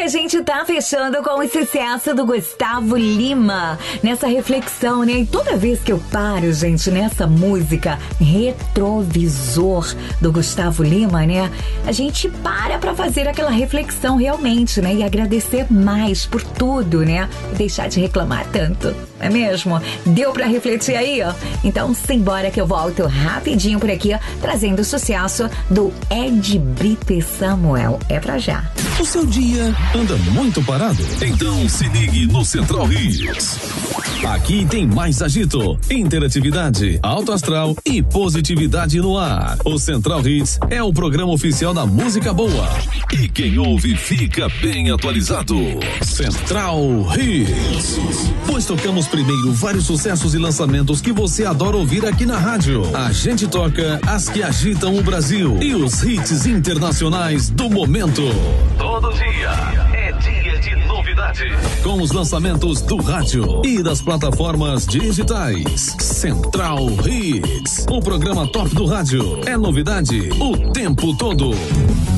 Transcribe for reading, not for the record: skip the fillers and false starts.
a gente tá fechando com o sucesso do Gustavo Lima, nessa reflexão, né? E toda vez que eu paro, gente, nessa música Retrovisor do Gustavo Lima, né? A gente pra fazer aquela reflexão realmente, né? E agradecer mais por tudo, né? E deixar de reclamar tanto, não é mesmo? Deu pra refletir aí, ó? Então, simbora que eu volto rapidinho por aqui, trazendo o sucesso do Ed Brito e Samuel. É pra já. O seu dia anda muito parado? Então se ligue no Central Hits. Aqui tem mais agito, interatividade, alto astral e positividade no ar. O Central Hits é o programa oficial da música boa. E quem ouve fica bem atualizado. Central Hits. Pois tocamos primeiro vários sucessos e lançamentos que você adora ouvir aqui na rádio. A gente toca as que agitam o Brasil e os hits internacionais do momento. Todo dia é dia de novidade. Com os lançamentos do rádio e das plataformas digitais. Central Hits, o programa top do rádio. É novidade o tempo todo.